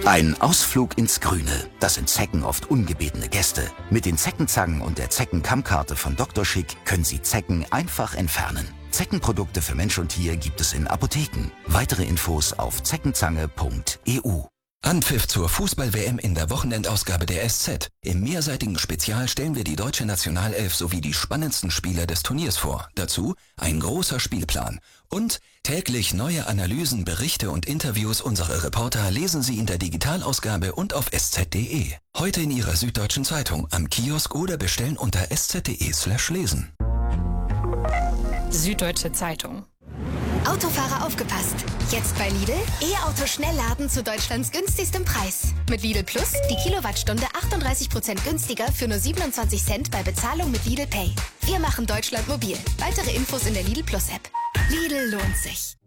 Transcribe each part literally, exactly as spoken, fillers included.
Ein Ausflug ins Grüne. Das sind Zecken oft ungebetene Gäste. Mit den Zeckenzangen und der Zeckenkammkarte von Doktor Schick können Sie Zecken einfach entfernen. Zeckenprodukte für Mensch und Tier gibt es in Apotheken. Weitere Infos auf zeckenzange punkt e u. Anpfiff zur Fußball-W M in der Wochenendausgabe der S Z. Im mehrseitigen Spezial stellen wir die deutsche Nationalelf sowie die spannendsten Spieler des Turniers vor. Dazu ein großer Spielplan. Und täglich neue Analysen, Berichte und Interviews unserer Reporter lesen Sie in der Digitalausgabe und auf sz punkt de. Heute in Ihrer Süddeutschen Zeitung, am Kiosk oder bestellen unter sz punkt de slash lesen. Süddeutsche Zeitung. Autofahrer aufgepasst! Jetzt bei Lidl E-Auto Schnellladen zu Deutschlands günstigstem Preis. Mit Lidl Plus die Kilowattstunde achtunddreißig Prozent günstiger für nur siebenundzwanzig Cent bei Bezahlung mit Lidl Pay. Wir machen Deutschland mobil. Weitere Infos in der Lidl Plus App. Lidl lohnt sich.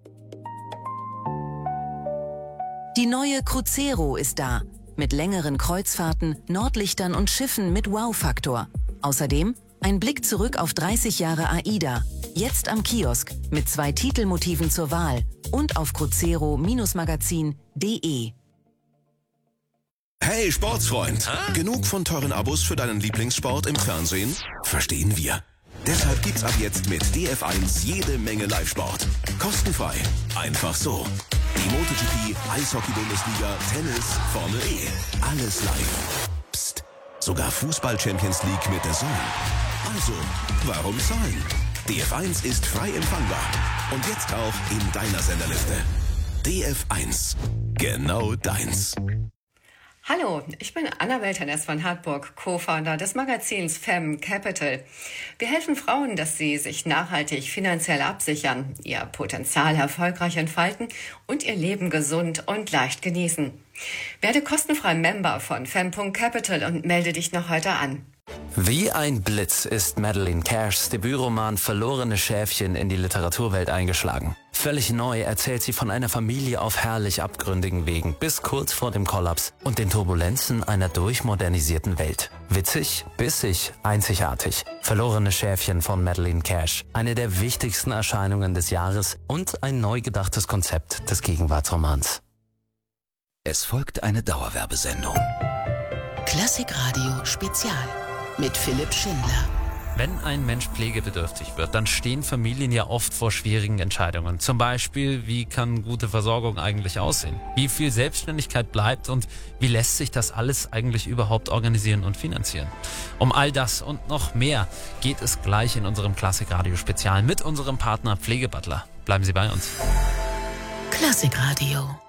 Die neue Crucero ist da. Mit längeren Kreuzfahrten, Nordlichtern und Schiffen mit Wow-Faktor. Außerdem ein Blick zurück auf dreißig Jahre AIDA. Jetzt am Kiosk mit zwei Titelmotiven zur Wahl und auf crucero Magazin punkt de. Hey Sportsfreund, Ah. genug von teuren Abos für deinen Lieblingssport im Fernsehen? Verstehen wir. Deshalb gibt's ab jetzt mit D F eins jede Menge Live-Sport. Kostenfrei. Einfach so. Die MotoGP, Eishockey-Bundesliga, Tennis, Formel E. Alles live. Psst. Sogar Fußball-Champions League mit der Sonne. Also, warum zahlen? D F eins ist frei empfangbar. Und jetzt auch in deiner Senderliste. D F eins. Genau deins. Hallo, ich bin Annabel Tenness von Hartburg, Co-Founder des Magazins Femme Capital. Wir helfen Frauen, dass sie sich nachhaltig finanziell absichern, ihr Potenzial erfolgreich entfalten und ihr Leben gesund und leicht genießen. Werde kostenfrei Member von Femme Punkt Capital und melde dich noch heute an. Wie ein Blitz ist Madeleine Cashs Debütroman Verlorene Schäfchen in die Literaturwelt eingeschlagen. Völlig neu erzählt sie von einer Familie auf herrlich abgründigen Wegen bis kurz vor dem Kollaps und den Turbulenzen einer durchmodernisierten Welt. Witzig, bissig, einzigartig. Verlorene Schäfchen von Madeleine Cash. Eine der wichtigsten Erscheinungen des Jahres und ein neu gedachtes Konzept des Gegenwartsromans. Es folgt eine Dauerwerbesendung. Klassikradio Spezial mit Philipp Schindler. Wenn ein Mensch pflegebedürftig wird, dann stehen Familien ja oft vor schwierigen Entscheidungen. Zum Beispiel, wie kann gute Versorgung eigentlich aussehen? Wie viel Selbstständigkeit bleibt und wie lässt sich das alles eigentlich überhaupt organisieren und finanzieren? Um all das und noch mehr geht es gleich in unserem Klassikradio-Spezial mit unserem Partner Pflegebutler. Bleiben Sie bei uns. Klassikradio.